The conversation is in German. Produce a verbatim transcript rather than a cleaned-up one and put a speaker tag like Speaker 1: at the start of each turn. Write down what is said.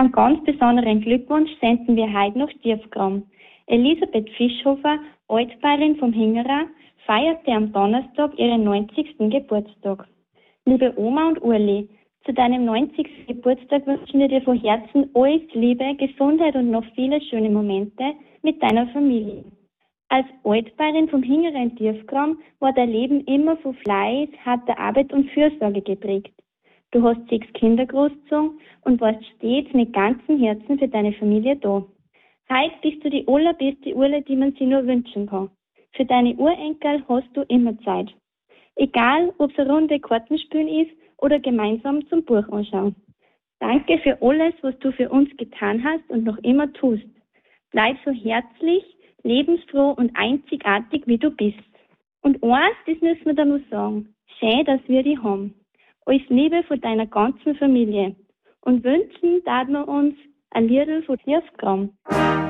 Speaker 1: Einen ganz besonderen Glückwunsch senden wir heute nach Tiefgram. Elisabeth Fischhofer, Altbäuerin vom Hingerer, feierte am Donnerstag ihren neunzigsten Geburtstag. Liebe Oma und Urli, zu deinem neunzigsten Geburtstag wünschen wir dir von Herzen alles Liebe, Gesundheit und noch viele schöne Momente mit deiner Familie. Als Altbäuerin vom Hingerer in Tiefgram war dein Leben immer von Fleiß, harter Arbeit und Fürsorge geprägt. Du hast sechs Kinder großgezogen und warst stets mit ganzem Herzen für deine Familie da. Heute bist du die allerbeste Urle, die man sich nur wünschen kann. Für deine Urenkel hast du immer Zeit. Egal, ob es eine Runde Kartenspielen ist oder gemeinsam zum Buch anschauen. Danke für alles, was du für uns getan hast und noch immer tust. Bleib so herzlich, lebensfroh und einzigartig, wie du bist. Und eins, das müssen wir da noch sagen. Schön, dass wir dich haben. Alles Liebe von deiner ganzen Familie. Und wünschen, dass wir uns ein Liedl von Tiefgram.